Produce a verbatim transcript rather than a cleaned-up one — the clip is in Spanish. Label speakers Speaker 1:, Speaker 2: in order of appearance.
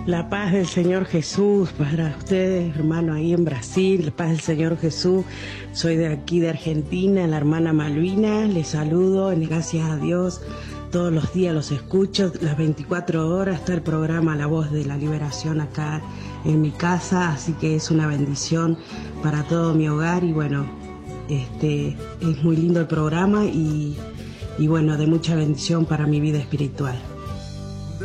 Speaker 1: La paz del Señor Jesús para ustedes, hermano, ahí en Brasil. La paz del Señor Jesús. Soy de aquí de Argentina, la hermana Malvina. Les saludo, gracias a Dios. Todos los días los escucho, las veinticuatro horas está el programa La Voz de la Liberación acá en mi casa, así que es una bendición para todo mi hogar y bueno, este es muy lindo el programa y, y bueno, de mucha bendición para mi vida espiritual.